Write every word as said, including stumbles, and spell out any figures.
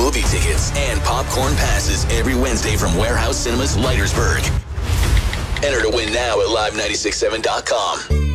movie tickets, and popcorn passes every Wednesday from Warehouse Cinemas, Leitersburg. Enter to win now at live nine six seven dot com.